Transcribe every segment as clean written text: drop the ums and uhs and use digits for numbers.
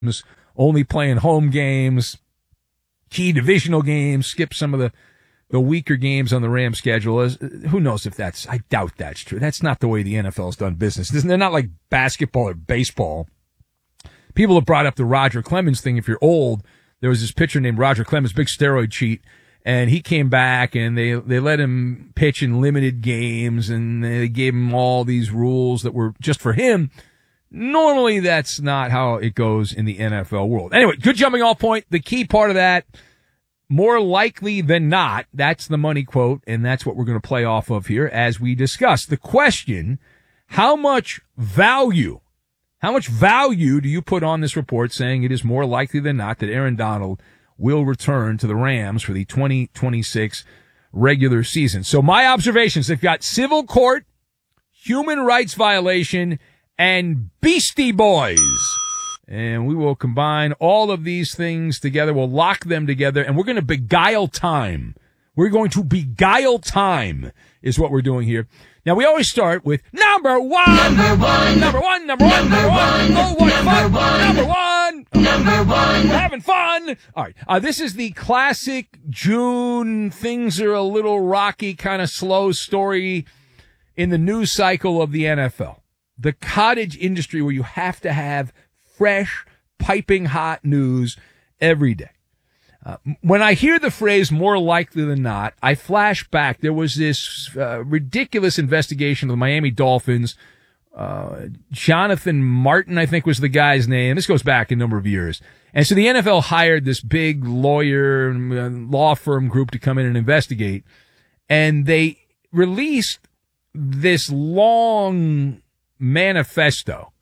only playing home games, key divisional games, skip some of the weaker games on the Rams schedule. Who knows if I doubt that's true. That's not the way the NFL's done business. They're not like basketball or baseball. People have brought up the Roger Clemens thing. If you're old, there was this pitcher named Roger Clemens, big steroid cheat, and he came back and they let him pitch in limited games and they gave him all these rules that were just for him. Normally, that's not how it goes in the NFL world. Anyway, good jumping off point. The key part of that, more likely than not, that's the money quote, and that's what we're going to play off of here as we discuss. The question, how much value do you put on this report saying it is more likely than not that Aaron Donald will return to the Rams for the 2026 regular season? So my observations, they've got civil court, human rights violation, and Beastie Boys. And we will combine all of these things together. We'll lock them together, and we're going to beguile time. We're going to beguile time is what we're doing here. Now, we always start with number one. Oh, what fun. Number one. Having fun. All right. This is the classic June, things are a little rocky, kind of slow story in the news cycle of the NFL. The cottage industry where you have to have fresh, piping hot news every day. When I hear the phrase more likely than not, I flash back. There was this ridiculous investigation of the Miami Dolphins. Jonathan Martin, I think was the guy's name. This goes back a number of years. And so the NFL hired this big law firm group to come in and investigate. And they released this long manifesto,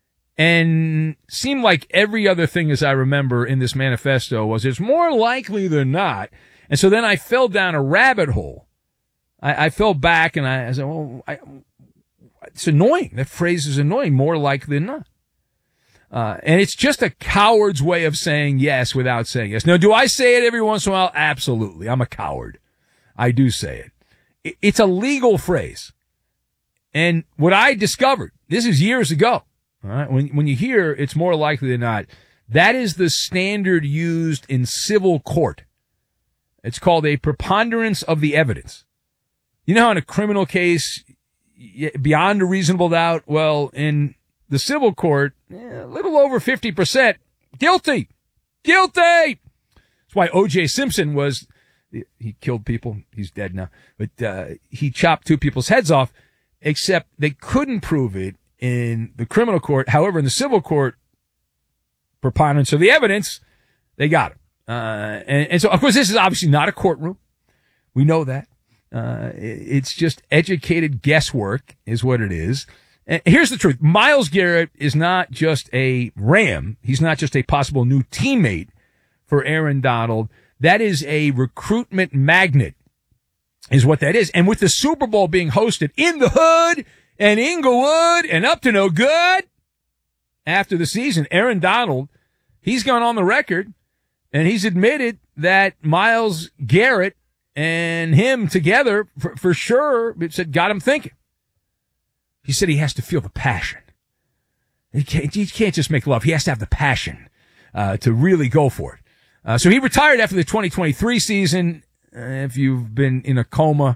and seemed like every other thing as I remember in this manifesto was it's more likely than not. And so then I fell down a rabbit hole. I fell back and I said, well, it's annoying. That phrase is annoying, more likely than not. And it's just a coward's way of saying yes without saying yes. Now, do I say it every once in a while? Absolutely. I'm a coward. I do say it. It's a legal phrase. And what I discovered, this is years ago, all right, when you hear it's more likely than not, that is the standard used in civil court. It's called a preponderance of the evidence. You know how in a criminal case, beyond a reasonable doubt, well, in the civil court, a little over 50%, guilty. That's why O.J. Simpson he killed people. He's dead now. But he chopped two people's heads off. Except they couldn't prove it in the criminal court. However, in the civil court, preponderance of the evidence, they got him. And so, of course, this is obviously not a courtroom. We know that. It's just educated guesswork is what it is. And here's the truth. Myles Garrett is not just a Ram. He's not just a possible new teammate for Aaron Donald. That is a recruitment magnet. Is what that is. And with the Super Bowl being hosted in the hood and Inglewood and up to no good after the season, Aaron Donald, he's gone on the record and he's admitted that Myles Garrett and him together for sure got him thinking. He said he has to feel the passion. He can't just make love. He has to have the passion to really go for it. So he retired after the 2023 season. If you've been in a coma,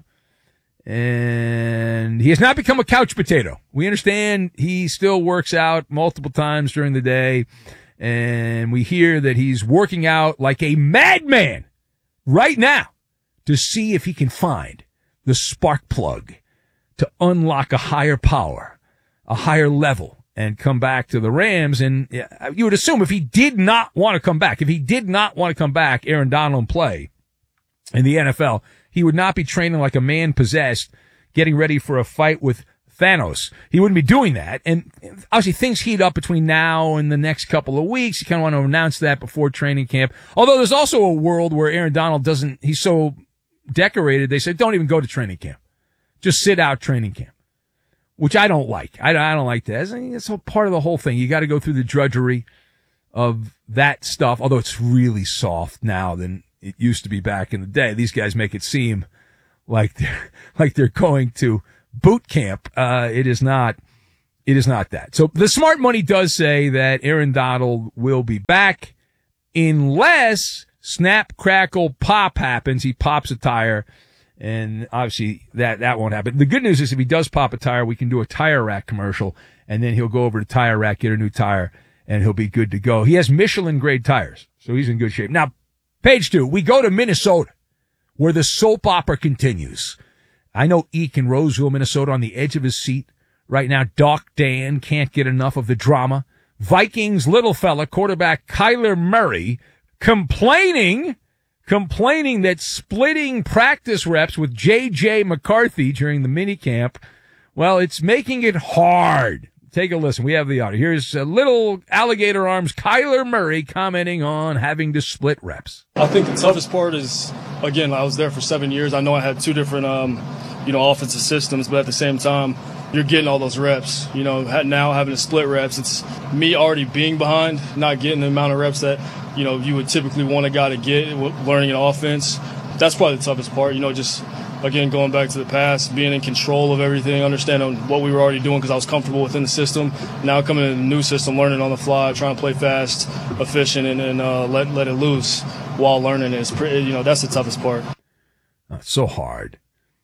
and he has not become a couch potato. We understand he still works out multiple times during the day, and we hear that he's working out like a madman right now to see if he can find the spark plug to unlock a higher power, a higher level, and come back to the Rams. And you would assume if he did not want to come back, Aaron Donald, and play in the NFL, he would not be training like a man possessed, getting ready for a fight with Thanos. He wouldn't be doing that. And obviously things heat up between now and the next couple of weeks. You kind of want to announce that before training camp. Although there's also a world where Aaron Donald he's so decorated, they say, don't even go to training camp. Just sit out training camp, which I don't like. I don't like that. It's all part of the whole thing. You got to go through the drudgery of that stuff, although it's really soft now than it used to be back in the day. These guys make it seem like they're going to boot camp. It is not It is not that. So the smart money does say that Aaron Donald will be back unless snap, crackle, pop happens. He pops a tire, and obviously that won't happen. The good news is if he does pop a tire, we can do a Tire Rack commercial, and then he'll go over to Tire Rack, get a new tire, and he'll be good to go. He has Michelin-grade tires, so he's in good shape. Now, page 2, we go to Minnesota, where the soap opera continues. I know Eek in Roseville, Minnesota, on the edge of his seat right now. Doc Dan can't get enough of the drama. Vikings little fella, quarterback Kyler Murray, complaining that splitting practice reps with J.J. McCarthy during the minicamp, well, it's making it hard. Take a listen. We have the audio. Here's little alligator arms Kyler Murray commenting on having to split reps. I think the toughest part is, again, I was there for 7 years. I know I had 2 different, offensive systems, but at the same time, you're getting all those reps. Now having to split reps, it's me already being behind, not getting the amount of reps that, you would typically want a guy to get learning an offense. That's probably the toughest part, just, again, going back to the past, being in control of everything, understanding what we were already doing because I was comfortable within the system. Now coming in a new system, learning on the fly, trying to play fast, efficient, and let it loose while learning is pretty, that's the toughest part. It's so hard.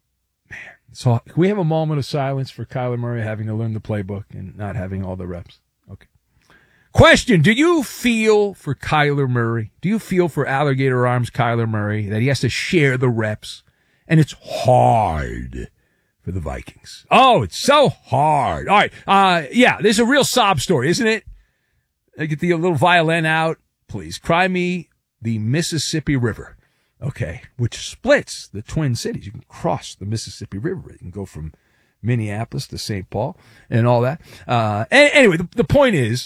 So can we have a moment of silence for Kyler Murray having to learn the playbook and not having all the reps? Okay. Question, do you feel for Kyler Murray? Do you feel for alligator arms Kyler Murray that he has to share the reps? And it's hard for the Vikings. Oh, it's so hard. All right. Yeah, this is a real sob story, isn't it? Get the little violin out, please. Cry me the Mississippi River. Okay, which splits the Twin Cities. You can cross the Mississippi River. You can go from Minneapolis to St. Paul and all that. Anyway, the point is,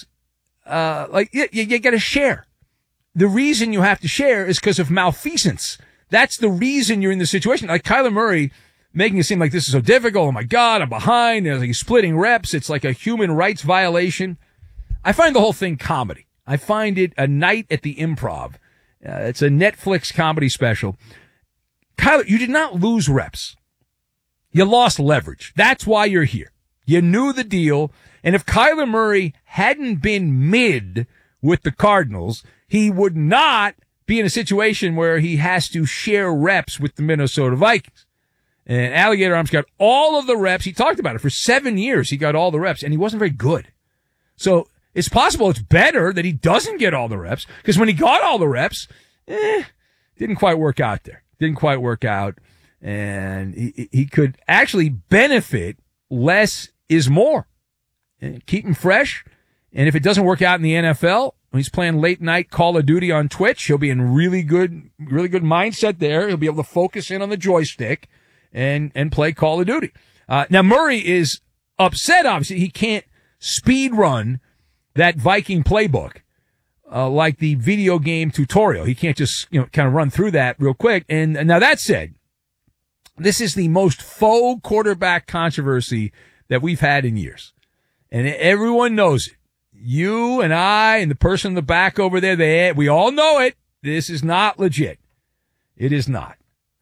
you got to share. The reason you have to share is because of malfeasance. That's the reason you're in this situation. Like Kyler Murray making it seem like this is so difficult. Oh my God, I'm behind. Like he's splitting reps. It's like a human rights violation. I find the whole thing comedy. I find it a night at the Improv. It's a Netflix comedy special. Kyler, you did not lose reps. You lost leverage. That's why you're here. You knew the deal. And if Kyler Murray hadn't been mid with the Cardinals, he would not be in a situation where he has to share reps with the Minnesota Vikings. And Alligator Arms got all of the reps. He talked about it for 7 years. He got all the reps, and he wasn't very good. So it's possible it's better that he doesn't get all the reps, because when he got all the reps, didn't quite work out there. Didn't quite work out. And he could actually benefit less is more. And keep him fresh. And if it doesn't work out in the NFL, when he's playing late night Call of Duty on Twitch, he'll be in really good mindset there. He'll be able to focus in on the joystick and play Call of Duty. Now Murray is upset, obviously. He can't speed run that Viking playbook, like the video game tutorial. He can't just, kind of run through that real quick. And now that said, this is the most faux quarterback controversy that we've had in years. And everyone knows it. You and I and the person in the back over there, we all know it. This is not legit. It is not.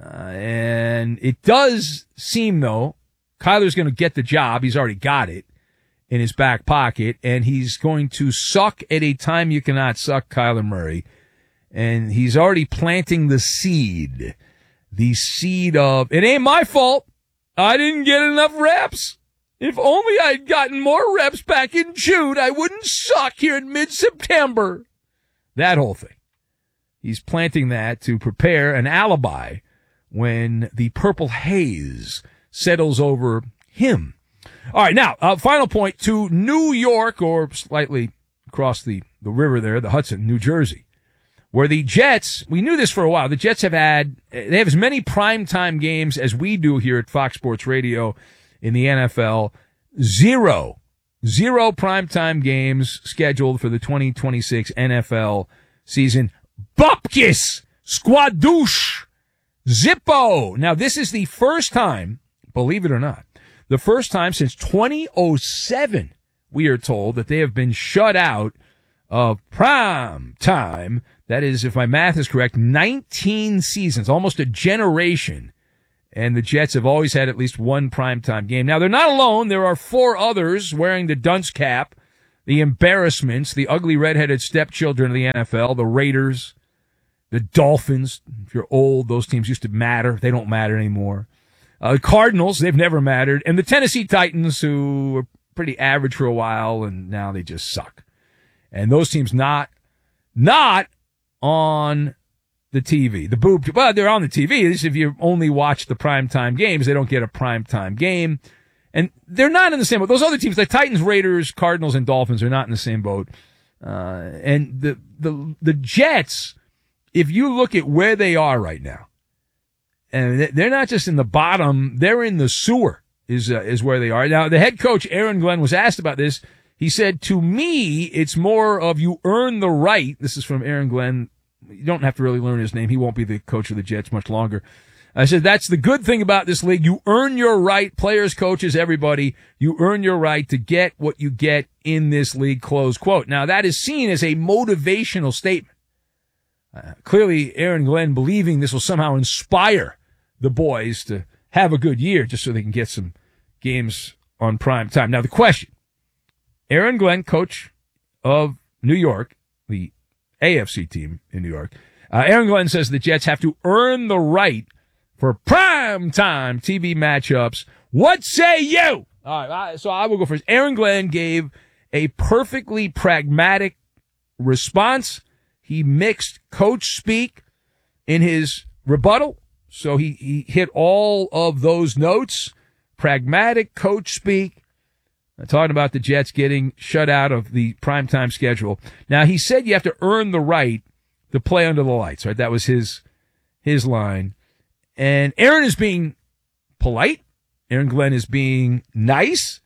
And it does seem, though, Kyler's going to get the job. He's already got it in his back pocket, and he's going to suck at a time you cannot suck, Kyler Murray. And he's already planting the seed of, it ain't my fault. I didn't get enough reps. If only I'd gotten more reps back in June, I wouldn't suck here in mid-September. That whole thing. He's planting that to prepare an alibi when the purple haze settles over him. All right, now, final point to New York, or slightly across the river there, the Hudson, New Jersey, where the Jets, we knew this for a while, the Jets they have as many primetime games as we do here at Fox Sports Radio in the NFL. Zero primetime games scheduled for the 2026 NFL season. Bupkis! Squadouche! Zippo! Now, this is the first time, believe it or not, the first time since 2007, we are told, that they have been shut out of prime time. That is, if my math is correct, 19 seasons, almost a generation. And the Jets have always had at least one primetime game. Now, they're not alone. There are 4 others wearing the dunce cap, the embarrassments, the ugly redheaded stepchildren of the NFL, the Raiders, the Dolphins. If you're old, those teams used to matter. They don't matter anymore. The Cardinals, they've never mattered. And the Tennessee Titans, who were pretty average for a while, and now they just suck. And those teams not on the TV. Well, they're on the TV. If you only watch the primetime games, they don't get a primetime game. And they're not in the same boat. Those other teams, like Titans, Raiders, Cardinals, and Dolphins, are not in the same boat. And the Jets, if you look at where they are right now, and they're not just in the bottom, they're in the sewer is where they are. Now, the head coach, Aaron Glenn, was asked about this. He said, to me, it's more of you earn the right. This is from Aaron Glenn. You don't have to really learn his name. He won't be the coach of the Jets much longer. I said, that's the good thing about this league. You earn your right, players, coaches, everybody. You earn your right to get what you get in this league, close quote. Now, that is seen as a motivational statement. Clearly, Aaron Glenn believing this will somehow inspire the boys to have a good year just so they can get some games on prime time. Now, the question, Aaron Glenn, coach of New York, the AFC team in New York, Aaron Glenn says the Jets have to earn the right for prime time TV matchups. What say you? All right, so I will go first. Aaron Glenn gave a perfectly pragmatic response. He mixed coach speak in his rebuttal. So he hit all of those notes. Pragmatic coach speak. Talking about the Jets getting shut out of the primetime schedule. Now, he said you have to earn the right to play under the lights, right? That was his line. And Aaron is being polite. Aaron Glenn is being nice.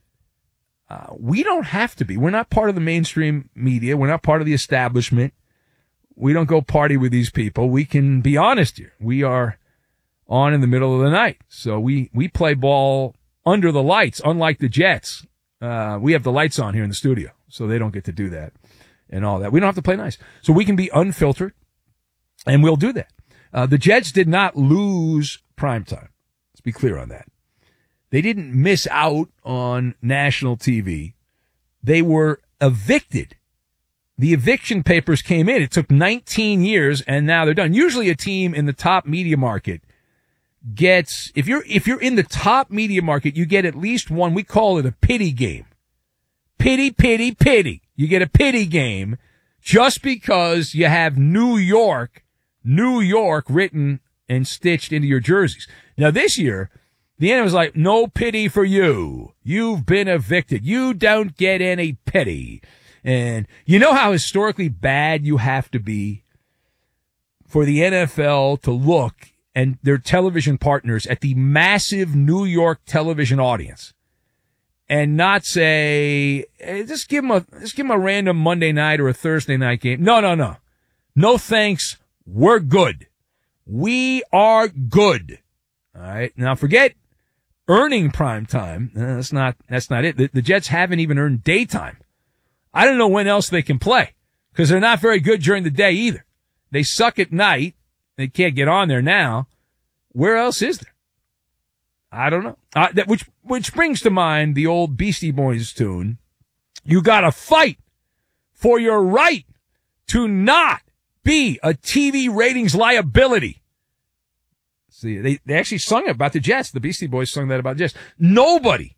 We don't have to be. We're not part of the mainstream media. We're not part of the establishment. We don't go party with these people. We can be honest here. We are on in the middle of the night. So we play ball under the lights, unlike the Jets. We have the lights on here in the studio, so they don't get to do that and all that. We don't have to play nice. So we can be unfiltered, and we'll do that. The Jets did not lose primetime. Let's be clear on that. They didn't miss out on national TV. They were evicted. The eviction papers came in. It took 19 years, and now they're done. Usually a team in the top media market gets, if you're in the top media market, you get at least one. We call it a pity game. Pity, pity, pity. You get a pity game just because you have New York written and stitched into your jerseys. Now this year, the end was like, no pity for you. You've been evicted. You don't get any pity. And you know how historically bad you have to be for the NFL to look and their television partners at the massive New York television audience and not say, hey, just give them a random Monday night or a Thursday night game. No. No thanks. We're good. We are good. All right. Now forget earning prime time. That's not it. The Jets haven't even earned daytime. I don't know when else they can play because they're not very good during the day either. They suck at night. They can't get on there now. Where else is there? I don't know. Which brings to mind the old Beastie Boys tune. You gotta fight for your right to not be a TV ratings liability. See, they actually sung it about the Jets. The Beastie Boys sung that about the Jets. Nobody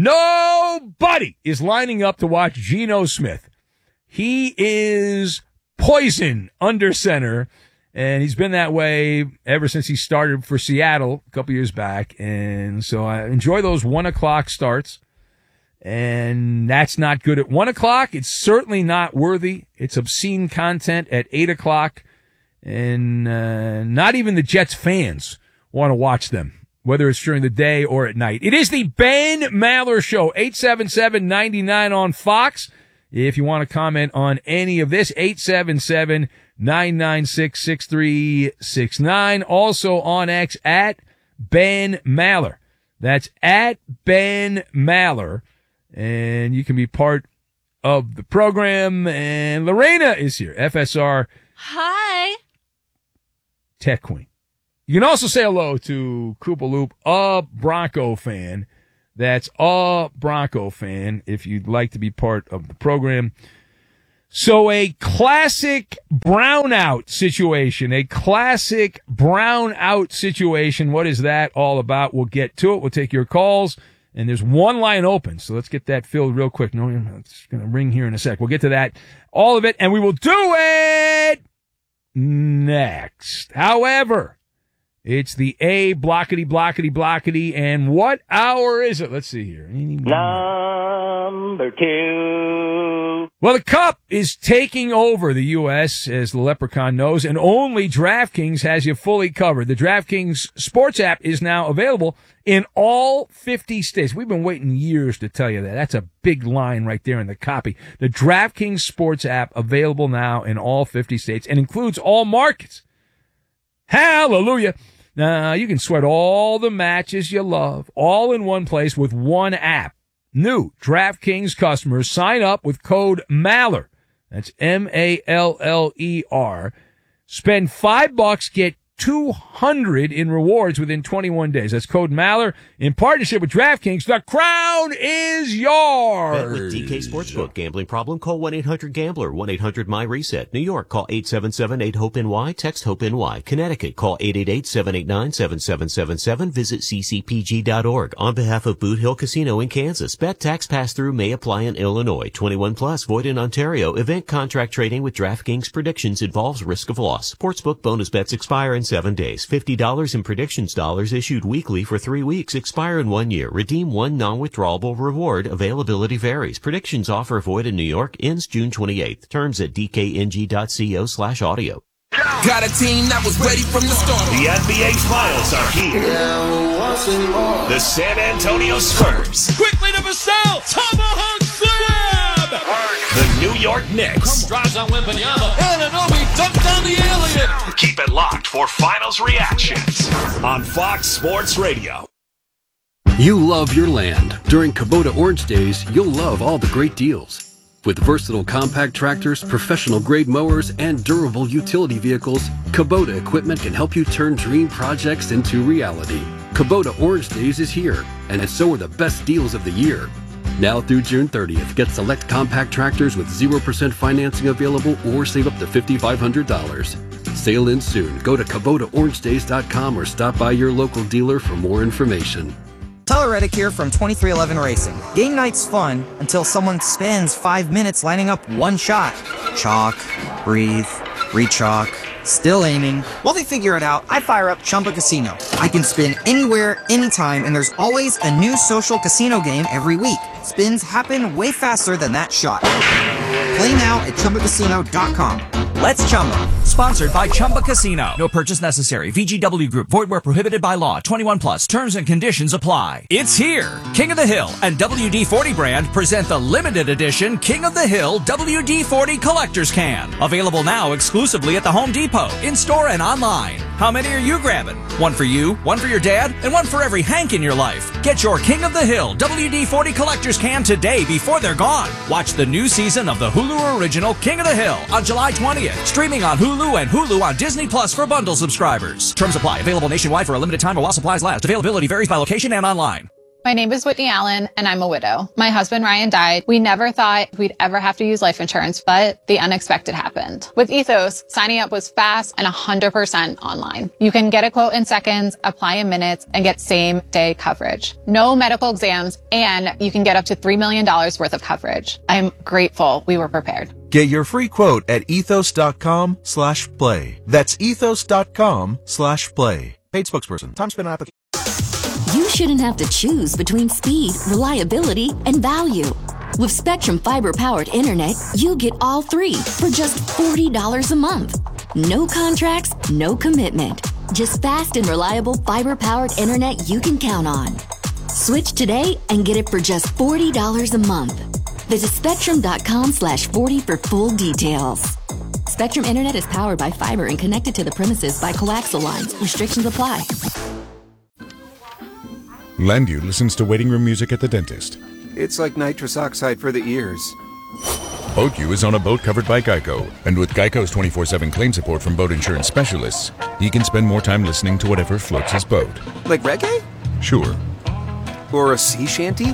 is lining up to watch Geno Smith. He is poison under center, and he's been that way ever since he started for Seattle a couple years back. And so I enjoy those 1:00 starts, and that's not good at 1:00. It's certainly not worthy. It's obscene content at 8:00, and not even the Jets fans want to watch them, whether it's during the day or at night. It is the Ben Maller Show, 877-99 on Fox. If you want to comment on any of this, 877-996-6369. Also on X at Ben Maller. That's at Ben Maller. And you can be part of the program. And Lorena is here, FSR. Hi. Tech Queen. You can also say hello to Koopa Loop, a Bronco fan. That's a Bronco fan if you'd like to be part of the program. So a classic brownout situation. What is that all about? We'll get to it. We'll take your calls. And there's one line open, so let's get that filled real quick. No, it's going to ring here in a sec. We'll get to that, all of it, and we will do it next. However, it's the A blockety, and what hour is it? Let's see here. Number 2. Well, the Cup is taking over the U.S., as the Leprechaun knows, and only DraftKings has you fully covered. The DraftKings Sports app is now available in all 50 states. We've been waiting years to tell you that. That's a big line right there in the copy. The DraftKings Sports app available now in all 50 states and includes all markets. Hallelujah. Now, you can sweat all the matches you love all in one place with one app. New DraftKings customers sign up with code MALLER. That's MALLER. Spend $5, get $200 in rewards within 21 days. That's code MALLER in partnership with DraftKings. The crown is yours. Bet with DK Sportsbook. Gambling problem? Call 1-800-GAMBLER. 1-800-MY-RESET. New York, call 877-8-HOPE-NY. Text HOPE-NY. Connecticut, call 888-789-7777. Visit ccpg.org. On behalf of Boot Hill Casino in Kansas, bet tax pass-through may apply in Illinois. 21 plus, void in Ontario. Event contract trading with DraftKings predictions involves risk of loss. Sportsbook bonus bets expire in 7 days. $50 in predictions dollars issued weekly for 3 weeks. Expire in 1 year. Redeem one non-withdrawable reward. Availability varies. Predictions offer void in New York. Ends June 28th. Terms at dkng.co/audio. Got a team that was ready from the start. The NBA Finals are here. The San Antonio Spurs. Quickly to Vassell. Tomahawk slam. The New York Knicks. Drives on Wembanyama. Anunoby dunked on the alien. Keep it locked for Finals reactions on Fox Sports Radio. You love your land. During Kubota Orange Days, you'll love all the great deals. With versatile compact tractors, professional-grade mowers, and durable utility vehicles, Kubota equipment can help you turn dream projects into reality. Kubota Orange Days is here, and so are the best deals of the year. Now through June 30th, get select compact tractors with 0% financing available or save up to $5,500. Sale ends soon. Go to KubotaOrangeDays.com or stop by your local dealer for more information. Tyler Reddick here from 2311 Racing. Game night's fun until someone spends 5 minutes lining up one shot. Chalk, breathe, re-chalk, still aiming. While they figure it out, I fire up Chumba Casino. I can spin anywhere, anytime, and there's always a new social casino game every week. Spins happen way faster than that shot. Play now at ChumbaCasino.com. Let's Chumba. Sponsored by Chumba Casino. No purchase necessary. VGW Group. Void where prohibited by law. 21 plus. Terms and conditions apply. It's here. King of the Hill and WD-40 brand present the limited edition King of the Hill WD-40 Collector's Can. Available now exclusively at the Home Depot, in-store and online. How many are you grabbing? One for you, one for your dad, and one for every Hank in your life. Get your King of the Hill WD-40 Collector's Can today before they're gone. Watch the new season of the Hulu original King of the Hill on July 20th. Streaming on Hulu and Hulu on Disney Plus for bundle subscribers. Terms apply. Available nationwide for a limited time while supplies last. Availability varies by location and online. My name is Whitney Allen, and I'm a widow. My husband, Ryan, died. We never thought we'd ever have to use life insurance, but the unexpected happened. With Ethos, signing up was fast and 100% online. You can get a quote in seconds, apply in minutes, and get same-day coverage. No medical exams, and you can get up to $3 million worth of coverage. I'm grateful we were prepared. Get your free quote at ethos.com/play. That's ethos.com/play. Paid spokesperson. Time spent on application. You shouldn't have to choose between speed, reliability, and value. With Spectrum Fiber-powered internet, you get all three for just $40 a month. No contracts, no commitment. Just fast and reliable fiber-powered internet you can count on. Switch today and get it for just $40 a month. Visit Spectrum.com/40 for full details. Spectrum Internet is powered by fiber and connected to the premises by coaxial lines. Restrictions apply. Lendu listens to waiting room music at the dentist. It's like nitrous oxide for the ears. Boat U is on a boat covered by Geico. And with Geico's 24/7 claim support from boat insurance specialists, he can spend more time listening to whatever floats his boat. Like reggae? Sure. Or a sea shanty?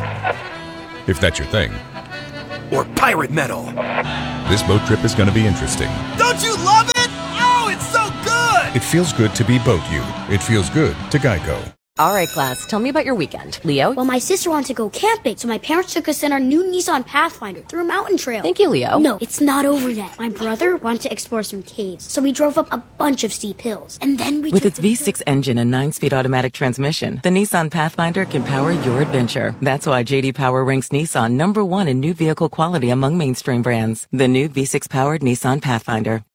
If that's your thing. Or pirate metal? This boat trip is going to be interesting. Don't you love it? Oh, it's so good! It feels good to be Boat U. It feels good to Geico. All right, class, tell me about your weekend. Leo? Well, my sister wanted to go camping, so my parents took us in our new Nissan Pathfinder through a mountain trail. Thank you, Leo. No, it's not over yet. My brother wanted to explore some caves, so we drove up a bunch of steep hills. And then we With its V6 engine and 9-speed automatic transmission, the Nissan Pathfinder can power your adventure. That's why J.D. Power ranks Nissan #1 in new vehicle quality among mainstream brands. The new V6-powered Nissan Pathfinder.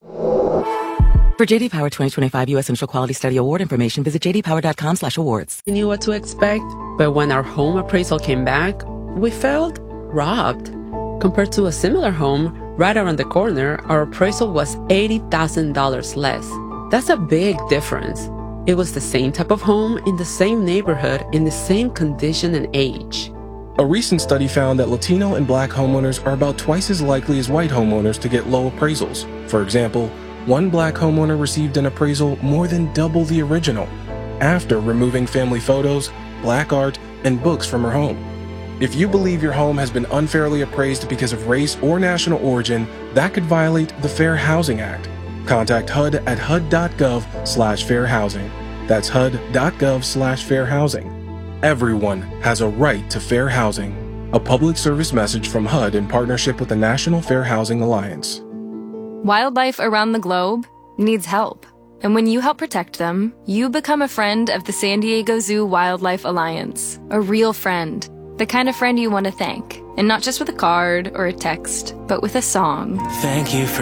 For J.D. Power 2025 U.S. Initial Quality Study Award information, visit jdpower.com/awards. We knew what to expect, but when our home appraisal came back, we felt robbed. Compared to a similar home right around the corner, our appraisal was $80,000 less. That's a big difference. It was the same type of home in the same neighborhood in the same condition and age. A recent study found that Latino and Black homeowners are about twice as likely as white homeowners to get low appraisals. For example, one Black homeowner received an appraisal more than double the original after removing family photos, Black art, and books from her home. If you believe your home has been unfairly appraised because of race or national origin, that could violate the Fair Housing Act. Contact HUD at hud.gov/fair housing. That's hud.gov/fair housing. Everyone has a right to fair housing. A public service message from HUD in partnership with the National Fair Housing Alliance. Wildlife around the globe needs help. And when you help protect them, you become a friend of the San Diego Zoo Wildlife Alliance. A real friend. The kind of friend you want to thank. And not just with a card or a text, but with a song. Thank you for